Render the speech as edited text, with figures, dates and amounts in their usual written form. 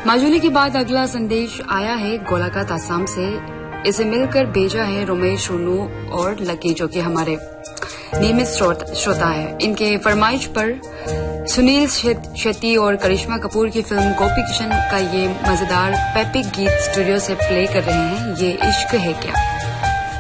माजुली के बाद अगला संदेश आया है गोलाघाट आसाम से। इसे मिलकर भेजा है रोमेश, रुनू और लकी, जो कि हमारे नियमित श्रोता है। इनके फरमाइश पर सुनील शेट्टी और करिश्मा कपूर की फिल्म गोपी किशन का ये मजेदार पैपिक गीत स्टूडियो से प्ले कर रहे हैं। ये इश्क है क्या।